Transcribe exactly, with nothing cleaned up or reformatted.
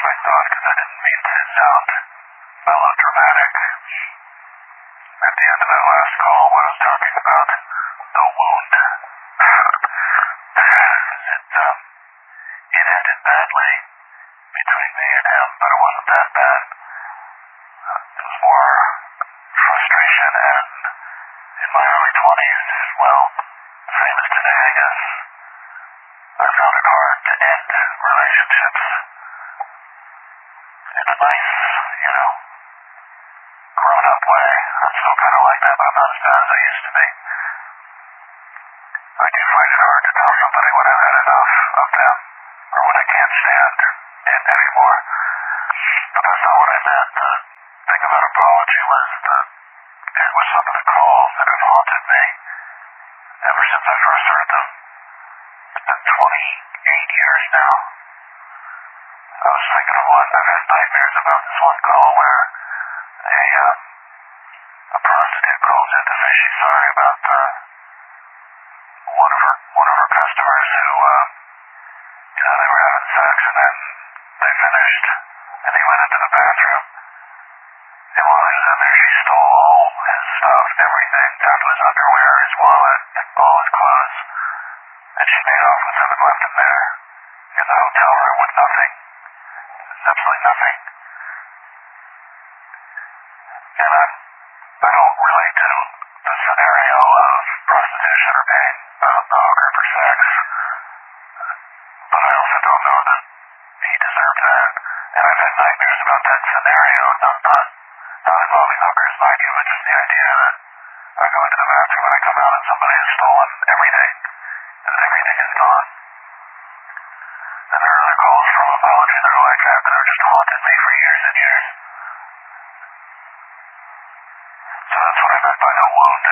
I thought because I didn't mean to sound melodramatic. At the end of that last call, when I was talking about the wound, it, um, it ended badly between me and him, but it wasn't that bad. Uh, it was more frustration, and in my early twenties, well, same as today, I guess, I found it hard to end relationships in a nice, you know, grown-up way. I'm still kind of like that, but I'm not as bad as I used to be. I do find it hard to tell somebody when I've had enough of them, or when I can't stand it anymore. But that's not what I meant. The thing about apology was that it was some of the calls that have haunted me ever since I first heard them. It's been twenty-eight years now. I was thinking of one. I've had nightmares about this one call where a, um, a prostitute calls in to say she's sorry about uh, one of her one of her customers who, uh, you know, they were having sex and then they finished and he went into the bathroom. And while he was in there, she stole all his stuff, everything, down to his underwear, his wallet, all his clothes. And she made off with him and left him there in the hotel room with nothing. Absolutely nothing. And I'm, I don't relate to the scenario of prostitution or paying a hooker for sex. But I also don't know that he deserved that. And I've had nightmares about that scenario, not, not, not involving hookers, mind you, but just the idea that I go into the bathroom and I come out and somebody has stolen everything, and everything is gone. And there are other calls from apology that are like that that have just haunted me for years and years. So that's what I meant by no wound.